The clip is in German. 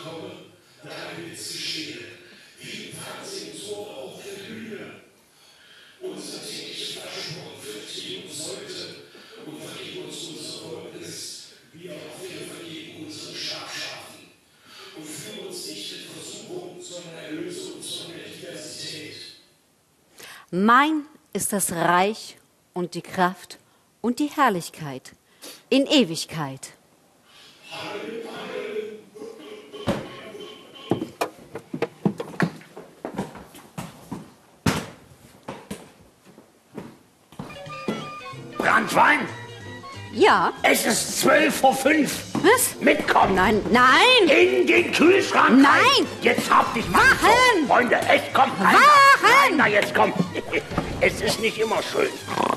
komme, daran wird es geschehen. Wie im Fernsehen, so auch auf der Bühne. Unser tägliches Versprochen vergib uns heute und vergib uns unser Versäumnis, wie auch wir vergeben unseren Schlafschafen. Und führe uns nicht in Versuchung, sondern erlöse uns von der Diversität. Mein ist das Reich und die Kraft und die Herrlichkeit in Ewigkeit. Branntwein? Ja. Es ist 5:12 Uhr. Was? Mitkommen. Nein, nein. In den Kühlschrank. Nein. Rein. Jetzt hab dich Wachen. So, Freunde, echt, komm. Rein, Wachen. rein, na jetzt komm. Es ist nicht immer schön.